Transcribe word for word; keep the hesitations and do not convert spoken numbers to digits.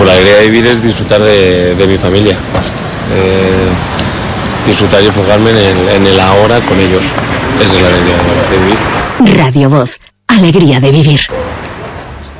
la alegría de vivir es disfrutar de, de mi familia, eh, disfrutar y enfocarme en el, en el ahora con ellos. Esa es la alegría de, de vivir. Radio Voz, alegría de vivir.